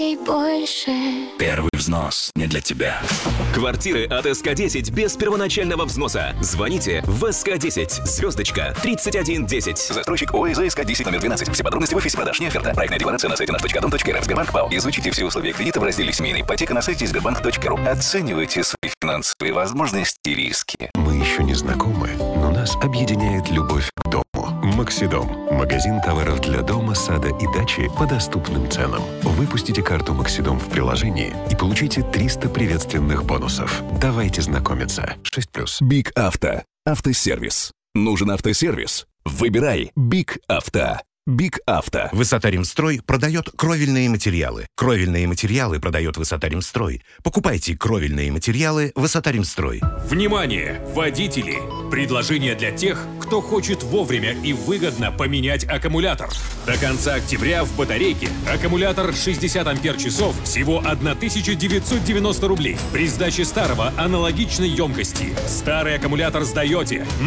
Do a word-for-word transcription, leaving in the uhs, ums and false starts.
и больше. Первый взнос не для тебя. Квартиры от эс ка десять без первоначального взноса. Звоните в эс ка десять, звездочка, тридцать один десять. Застройщик ОАО эс ка десять номер двенадцать. Все подробности в офисе продаж, не оферта. Проектная декларация на сайте наш точка дом точка эр эф. Сбербанк ПАО. Изучите все условия кредита в разделе «Семейная ипотека» на сайте сбербанк точка ру. Оценивайте свои финансовые возможности и риски. Мы еще не знакомы, но нас объединяет любовь к дому. Максидом. Магазин товаров для дома, сада и дачи по доступным ценам. Выпустите карту Максидом в приложении и получите триста приветственных бонусов. Давайте знакомиться. шесть плюс. Биг Авто. Автосервис. Нужен автосервис? Выбирай Биг Авто. Биг Авто. Высота-Ремстрой продает кровельные материалы. Кровельные материалы продает Высота-Ремстрой. Покупайте кровельные материалы Высота-Ремстрой. Внимание, водители! Предложение для тех, кто хочет вовремя и выгодно поменять аккумулятор. До конца октября в батарейке аккумулятор шестьдесят ампер-часов всего тысяча девятьсот девяносто рублей. При сдаче старого аналогичной емкости. Старый аккумулятор сдаете.